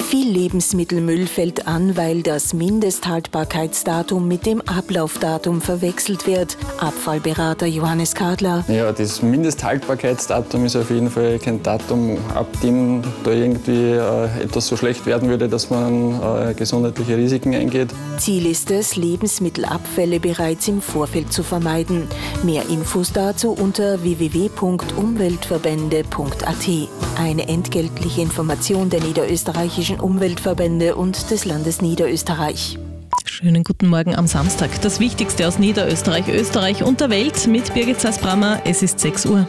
Viel Lebensmittelmüll fällt an, weil das Mindesthaltbarkeitsdatum mit dem Ablaufdatum verwechselt wird. Abfallberater Johannes Kadler. Ja, das Mindesthaltbarkeitsdatum ist auf jeden Fall kein Datum, ab dem da irgendwie etwas so schlecht werden würde, dass man gesundheitliche Risiken eingeht. Ziel ist es, Lebensmittelabfälle bereits im Vorfeld zu vermeiden. Mehr Infos dazu unter www.umweltverbände.at. Eine entgeltliche Information der niederösterreichischen Umweltverbände und des Landes Niederösterreich. Schönen guten Morgen am Samstag. Das Wichtigste aus Niederösterreich, Österreich und der Welt mit Birgit Sass-Brammer. Es ist 6 Uhr.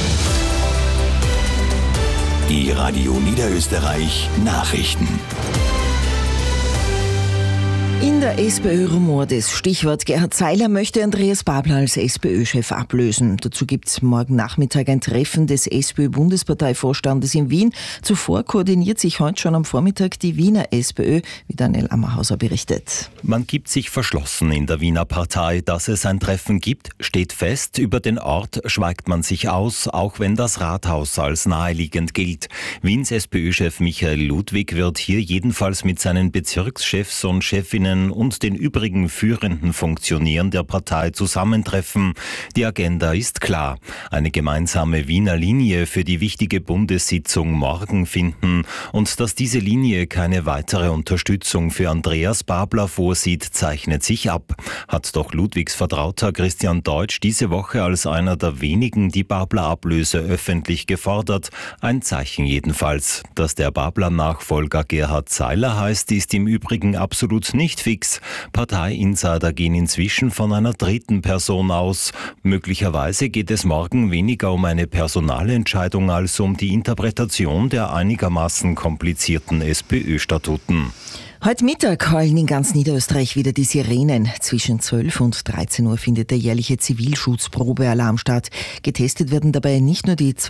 Die Radio Niederösterreich Nachrichten. In der SPÖ rumort es. Stichwort: Gerhard Zeiler möchte Andreas Babler als SPÖ-Chef ablösen. Dazu gibt es morgen Nachmittag ein Treffen des SPÖ-Bundesparteivorstandes in Wien. Zuvor koordiniert sich heute schon am Vormittag die Wiener SPÖ, wie Daniel Ammerhauser berichtet. Man gibt sich verschlossen in der Wiener Partei. Dass es ein Treffen gibt, steht fest. Über den Ort schweigt man sich aus, auch wenn das Rathaus als naheliegend gilt. Wiens SPÖ-Chef Michael Ludwig wird hier jedenfalls mit seinen Bezirkschefs und Chefinnen und den übrigen führenden Funktionären der Partei zusammentreffen. Die Agenda ist klar: eine gemeinsame Wiener Linie für die wichtige Bundessitzung morgen finden. Und dass diese Linie keine weitere Unterstützung für Andreas Babler vorsieht, zeichnet sich ab. Hat doch Ludwigs Vertrauter Christian Deutsch diese Woche als einer der wenigen die Babler-Ablöse öffentlich gefordert. Ein Zeichen jedenfalls. Dass der Babler-Nachfolger Gerhard Zeiler heißt, ist im Übrigen absolut nicht fix. Partei-Insider gehen inzwischen von einer dritten Person aus. Möglicherweise geht es morgen weniger um eine Personalentscheidung als um die Interpretation der einigermaßen komplizierten SPÖ-Statuten. Heute Mittag heulen in ganz Niederösterreich wieder die Sirenen. Zwischen 12 und 13 Uhr findet der jährliche Zivilschutzprobealarm statt. Getestet werden dabei nicht nur die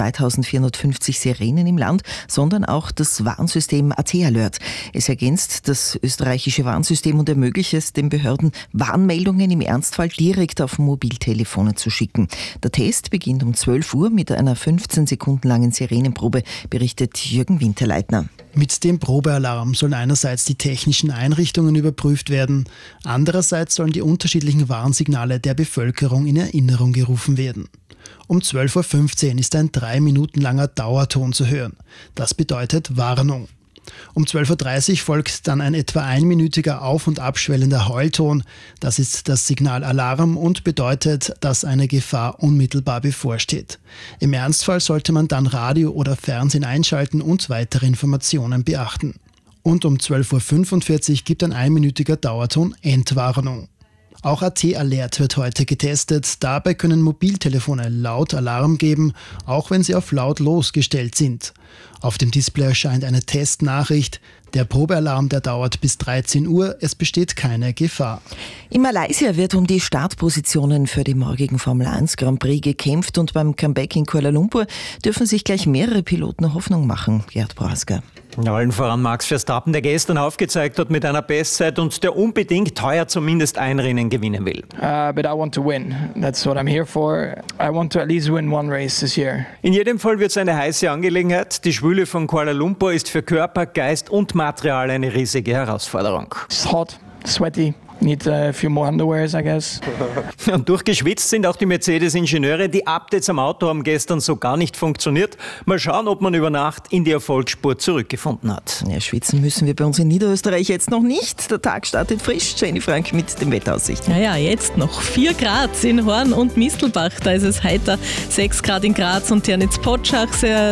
2450 Sirenen im Land, sondern auch das Warnsystem AT Alert. Es ergänzt das österreichische Warnsystem und ermöglicht es den Behörden, Warnmeldungen im Ernstfall direkt auf Mobiltelefone zu schicken. Der Test beginnt um 12 Uhr mit einer 15 Sekunden langen Sirenenprobe, berichtet Jürgen Winterleitner. Mit dem Probealarm sollen einerseits die technischen Einrichtungen überprüft werden, andererseits sollen die unterschiedlichen Warnsignale der Bevölkerung in Erinnerung gerufen werden. Um 12.15 Uhr ist ein 3 Minuten langer Dauerton zu hören. Das bedeutet Warnung. Um 12.30 Uhr folgt dann ein etwa einminütiger auf- und abschwellender Heulton. Das ist das Signal Alarm und bedeutet, dass eine Gefahr unmittelbar bevorsteht. Im Ernstfall sollte man dann Radio oder Fernsehen einschalten und weitere Informationen beachten. Und um 12.45 Uhr gibt ein einminütiger Dauerton Entwarnung. Auch AT Alert wird heute getestet. Dabei können Mobiltelefone laut Alarm geben, auch wenn sie auf lautlos gestellt sind. Auf dem Display erscheint eine Testnachricht. Der Probealarm, der dauert bis 13 Uhr. Es besteht keine Gefahr. In Malaysia wird um die Startpositionen für den morgigen Formel 1 Grand Prix gekämpft und beim Comeback in Kuala Lumpur dürfen sich gleich mehrere Piloten Hoffnung machen. Gerd Brasker. Allen voran Max Verstappen, der gestern aufgezeigt hat mit einer Bestzeit und der unbedingt heuer zumindest ein Rennen gewinnen will. But I want to win. That's what I'm here for. I want to at least win one race this year. In jedem Fall wird es eine heiße Angelegenheit. Die Schwüle von Kuala Lumpur ist für Körper, Geist und Material eine riesige Herausforderung. It's hot, sweaty. Need a few more underwears, I guess. Und durchgeschwitzt sind auch die Mercedes-Ingenieure. Die Updates am Auto haben gestern so gar nicht funktioniert. Mal schauen, ob man über Nacht in die Erfolgsspur zurückgefunden hat. Ja, schwitzen müssen wir bei uns in Niederösterreich jetzt noch nicht. Der Tag startet frisch. Jenny Frank mit dem Wetteraussicht. Ja, jetzt noch 4 Grad in Horn und Mistelbach. Da ist es heiter. 6 Grad in Graz und Ternitz-Potschach.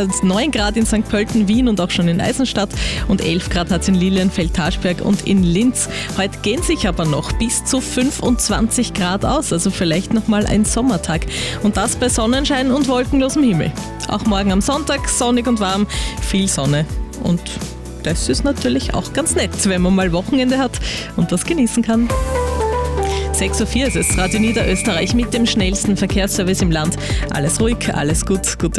9 Grad in St. Pölten, Wien und auch schon in Eisenstadt. Und 11 Grad hat es in Lilienfeld, Taschberg und in Linz. Heute gehen sich aber noch bis zu 25 Grad aus, also vielleicht nochmal ein Sommertag. Und das bei Sonnenschein und wolkenlosem Himmel. Auch morgen am Sonntag sonnig und warm, viel Sonne. Und das ist natürlich auch ganz nett, wenn man mal Wochenende hat und das genießen kann. 6.04 Uhr ist es, Radio Niederösterreich mit dem schnellsten Verkehrsservice im Land. Alles ruhig, alles gut, gute